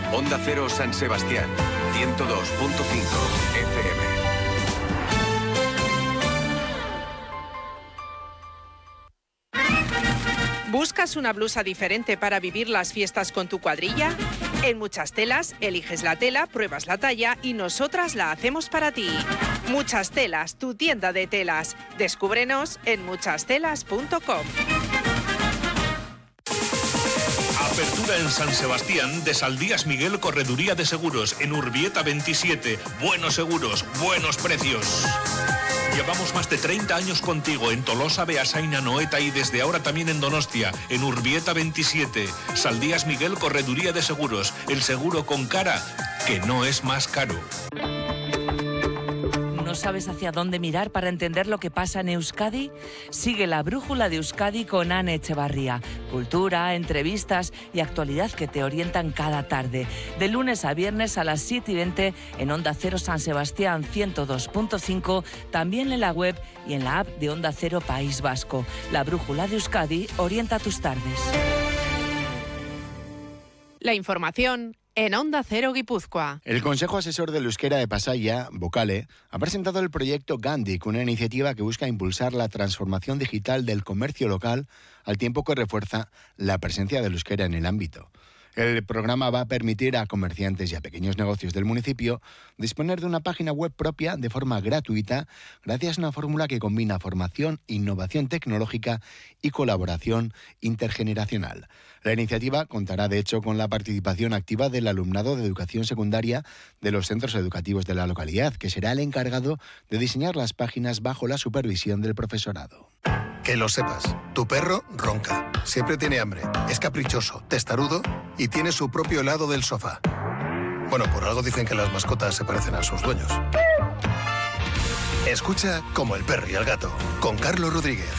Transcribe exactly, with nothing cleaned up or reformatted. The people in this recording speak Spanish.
Onda Cero San Sebastián, ciento dos punto cinco F M. ¿Buscas una blusa diferente para vivir las fiestas con tu cuadrilla? En Muchas Telas, eliges la tela, pruebas la talla y nosotras la hacemos para ti. Muchas Telas, tu tienda de telas. Descúbrenos en muchas telas punto com. Apertura en San Sebastián de Saldías Miguel Correduría de Seguros en Urbieta veintisiete. Buenos seguros, buenos precios. Llevamos más de treinta años contigo en Tolosa, Beasain, Noeta y desde ahora también en Donostia, en Urbieta veintisiete. Saldías Miguel Correduría de Seguros, el seguro con cara que no es más caro. ¿No sabes hacia dónde mirar para entender lo que pasa en Euskadi? Sigue la brújula de Euskadi con Ane Echevarría. Cultura, entrevistas y actualidad que te orientan cada tarde. De lunes a viernes a las siete y veinte en Onda Cero San Sebastián ciento dos punto cinco, también en la web y en la app de Onda Cero País Vasco. La brújula de Euskadi orienta tus tardes. La información en Onda Cero Guipúzcoa. El Consejo Asesor del Euskera de Pasaia, Vocale, ha presentado el proyecto Gandik, una iniciativa que busca impulsar la transformación digital del comercio local, al tiempo que refuerza la presencia del euskera en el ámbito. El programa va a permitir a comerciantes y a pequeños negocios del municipio disponer de una página web propia de forma gratuita, gracias a una fórmula que combina formación, innovación tecnológica y colaboración intergeneracional. La iniciativa contará, de hecho, con la participación activa del alumnado de educación secundaria de los centros educativos de la localidad, que será el encargado de diseñar las páginas bajo la supervisión del profesorado. Que lo sepas, tu perro ronca, siempre tiene hambre, es caprichoso, testarudo y tiene su propio helado del sofá. Bueno, por algo dicen que las mascotas se parecen a sus dueños. Escucha Como el perro y el gato, con Carlos Rodríguez.